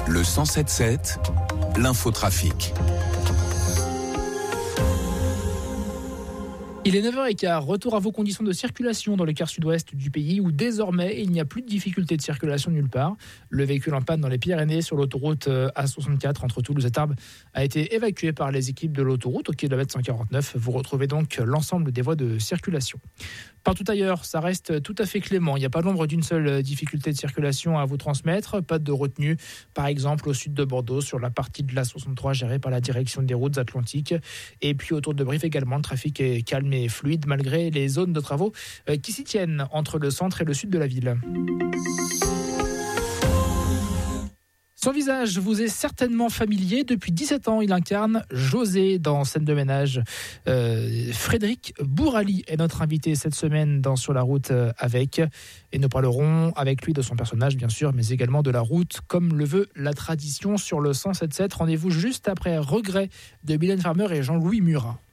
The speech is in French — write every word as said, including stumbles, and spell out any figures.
Le cent sept sept, l'infotrafic. Il est neuf heures quinze, retour à vos conditions de circulation dans le quart sud-ouest du pays où désormais il n'y a plus de difficultés de circulation nulle part. Le véhicule en panne dans les Pyrénées sur l'autoroute A soixante-quatre entre Toulouse et Tarbes a été évacué par les équipes de l'autoroute au kilomètre cent quarante-neuf. Vous retrouvez donc l'ensemble des voies de circulation. Partout ailleurs, ça reste tout à fait clément. Il n'y a pas l'ombre d'une seule difficulté de circulation à vous transmettre. Pas de retenue, par exemple au sud de Bordeaux, sur la partie de l'A soixante-trois gérée par la direction des routes atlantiques. Et puis autour de Brive également, le trafic est calme et fluide malgré les zones de travaux qui s'y tiennent entre le centre et le sud de la ville. Son visage vous est certainement familier. Depuis dix-sept ans, il incarne José dans Scène de ménage. Euh, Frédéric Bourali est notre invité cette semaine dans Sur la route avec. Et nous parlerons avec lui de son personnage, bien sûr, mais également de la route, comme le veut la tradition sur le cent sept sept. Rendez-vous juste après Regret de Mylène Farmer et Jean-Louis Murat.